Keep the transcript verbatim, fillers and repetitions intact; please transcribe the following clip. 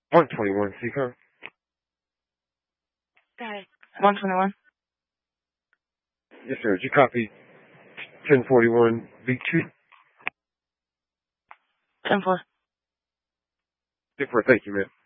one twenty-one, C C O M. Got it. one twenty-one. Yes, sir. Did you copy ten forty-one B two? ten four. ten four, thank you, man.